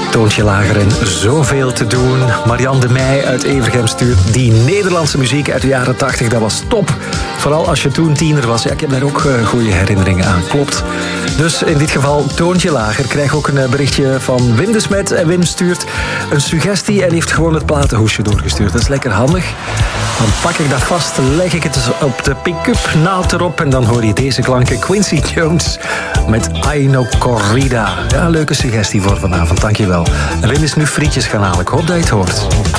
Toontje lager en zoveel te doen. Marianne de Meij uit Evergem stuurt die Nederlandse muziek uit de jaren 80. Dat was top. Vooral als je toen tiener was. Ja, ik heb daar ook goede herinneringen aan. Klopt. Dus in dit geval Toontje lager. Ik krijg ook een berichtje van Wim de Smet. En Wim stuurt een suggestie en heeft gewoon het platenhoesje doorgestuurd. Dat is lekker handig. Dan pak ik dat vast, leg ik het op de pick-up, naald erop en dan hoor je deze klanken. Quincy Jones met Aino Corrida. Ja, leuke suggestie voor vanavond, dankjewel. En Wim is nu frietjes gaan halen. Ik hoop dat je het hoort.